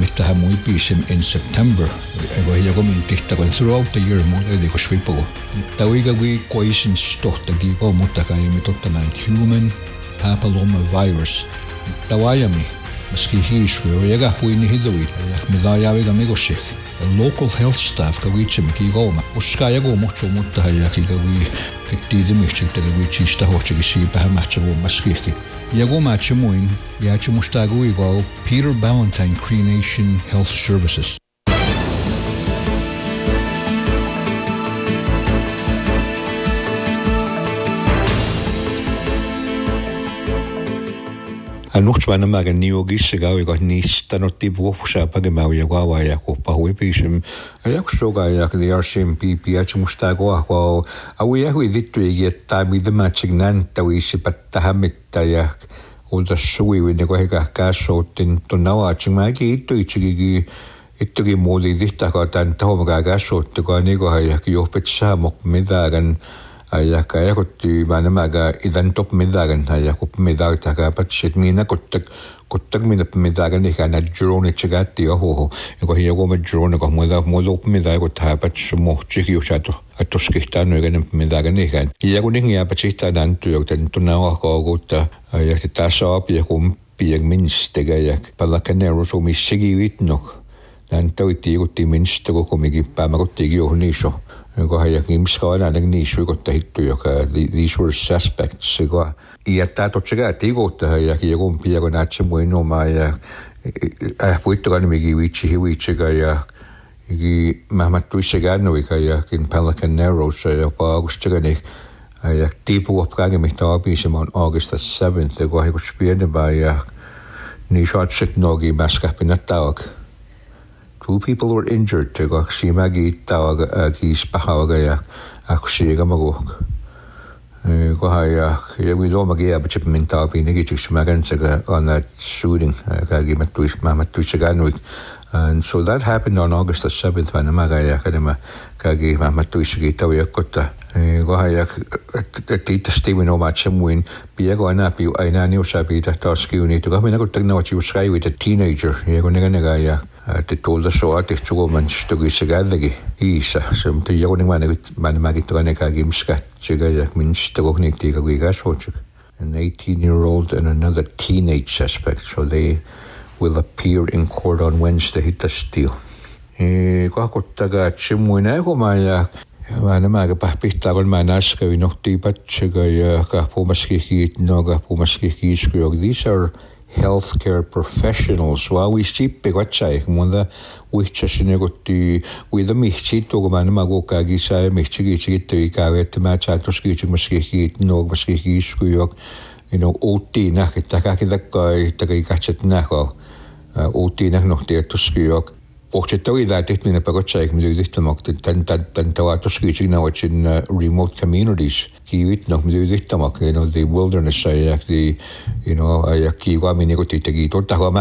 tähän muipisim in September. Ego hiego min tehtävän throughout the year muuta ediko svipogo. Tawiga wi koisins tohtagi ko mutta kai mi tottamaan human papilloma virus. Tawayami maski hiiswe yega puini hidwi yak midayawiga migoshik. Local health staff ka wichim ki goma. Uska yago mucho mutta hayaki ka wi kittidi michik ta wi chista hochigi si pahamatcho maskiki. Yago machimuin yachimustagu igo Peter Ballantyne Cree Nation Health Services. Nuhtsvana maga niogisiga igo nista notti buofsa pagemau yago ya ko pahuipisim yaksoga yak the RCMP yachimustagu ako awi yahu dittu yetta mi the matchignan tawisi pattahamitta yak ulta sui winne ko heka kasotin tonawa chimagi ittuichigi ittugi modi dittaka tan tomaga gasottu ko nigo hayak yohpetsa mok midagan ayak ayakotti manamaga idan top midagan ayakop midag taka patsit mina kottak mina midagan ikana drone chigati oho ko hiyago ma drone ko modo midago tapat mo chiki usato atoskihtan igen midagan ikan hiyago ningia patsita dan tuyokten tunawa ko gutta ayak tasop yakum pieg minstega yak palakanero so mi sigivitnok dan tawiti gutti minstego komigi pamagotti yohniso ko hayakin skala nang nisu ko tahittu joka these were suspects ko iätta totsaga tigotta hayaki yakum piego natchimo no maya puitto kan migi wichiga ya gi mamattu segano ikayakin Pelican Narrows pa agustagani ayak tipo opkage mihtabi on August the 7th ko hayo spiene ba ya ni shot nogi maskapinatawag. 2 people were injured to go simagi tawag gis pahawaga akusiga magok ko haya we do magia but mintabi nigi smagan on that shooting kagi matu siganwik. And so that happened on August the 7th when magaya kanema kagi matu sigitaw yakota ko haya tita Stephen Omachimwin biego anapi ainani usabi ta taskiuni to kami nagotag na what you sky with a teenager yego nagaya te told the so at chugo man stugi sigadagi isa some te yego man magito kaneka gimska chigaya min stugo nikti ka gigas hochik an 18-year-old and another teenage suspect, so they will appear in court on Wednesday hit the steel. Kakottaga chimuina ko maya maga pahpihtagon manaska vinokti patchiga ya kapumaskihit noga pumaskihishkuyog. These are healthcare professionals. Wa we sippe gotchai munda wichashinegoti with the michito manamago kagisa michigi kavet machatroski maskihit nog maskihishkuyog. OT na kitakakidakai takikachet nako OT na nog teertuskiyok pohchetawi datit mina pagotsaik miludihtamak tan tawatuskiyik na in remote communities kiwit nog miludihtamak the wilderness ayak the ayak kiwa minigoti tagito takwa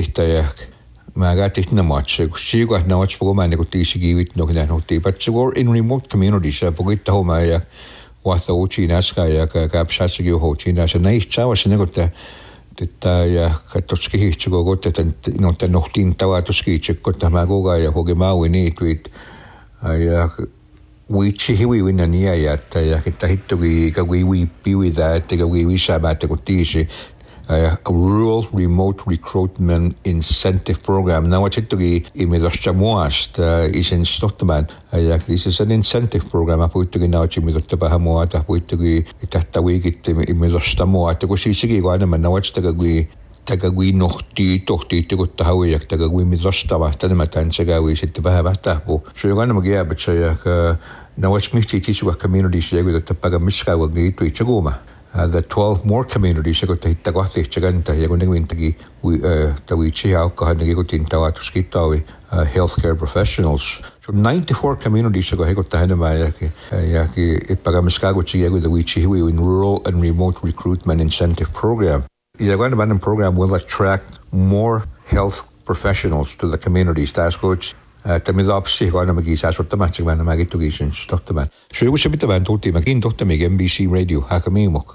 magatit na much sigo na much pogo manigoti sigiwit nog na hoti but in remote communities pogita ho mayak wata uchinaska ya kapsasigi hochina sa naichawa sinegota tita ya katotski chigo gote tan nohtin tawatoski chikota magoga ya hogemawi ni tweet ya wichi hiwi winania ya ta ya kitahitogi ka wi piwi da te ka wi sabate kotishi a rural remote recruitment incentive program. Now what it in Miloschamoast is in Stockman. This is an incentive program. I put to now Chimilotabahamoat, I put to Tatawik in Miloschamoat, to go see Sigwana, and now what's the Tagawi nohti tohti to go to Hawayak, Tagawi Milostama, Tanamatansega, we sit to Bahamatapo. So you're going to get but say now what's me teach what communities say with the Tapagamiska will be to Chagoma. The 12 more communities go to Hitagoti Chaganta, Yagoningwintagi, Tawichi, Alcohani, Tawatuskitawi, healthcare professionals. So 94 communities go to Hanamayaki, Pagamiskaguchi, the Wichi, in rural and remote recruitment incentive program. The Yagonaban program will attract more health professionals to the communities. That's good. Tamilopsi Guanamagis, as what the matching man Magitugish, Dr. Man. So you wish a bit of an Toti Magin, Dr. Mig, NBC Radio, Hakamimok.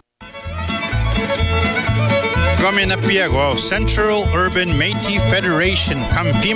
Gomina Piago, Central Urban Métis Federation,